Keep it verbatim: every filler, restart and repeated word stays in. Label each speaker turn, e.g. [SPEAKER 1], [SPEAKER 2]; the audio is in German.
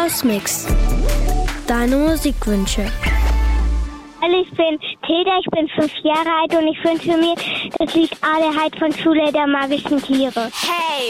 [SPEAKER 1] Cosmix. Deine Musikwünsche.
[SPEAKER 2] Also ich bin Tilda, ich bin fünf Jahre alt und ich wünsche mir das Lied Adelheid von Schule der magischen Tiere.
[SPEAKER 3] Hey!